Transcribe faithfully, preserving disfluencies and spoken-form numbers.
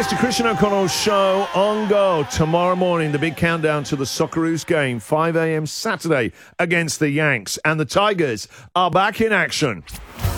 It's the Christian O'Connell Show on Go. Tomorrow morning, the big countdown to the Socceroos game, five a.m. Saturday against the Yanks. And the Tigers are back in action.